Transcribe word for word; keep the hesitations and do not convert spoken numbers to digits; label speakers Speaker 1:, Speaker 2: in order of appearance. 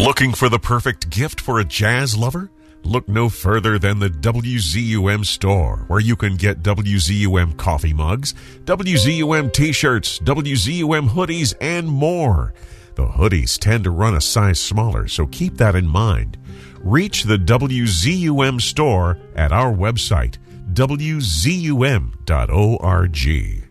Speaker 1: Looking for the perfect gift for a jazz lover? Look no further than the W Z U M store, where you can get W Z U M coffee mugs, W Z U M t-shirts, W Z U M hoodies, and more. The hoodies tend to run a size smaller, so keep that in mind. Reach the W Z U M store at our website, W Z U M dot org.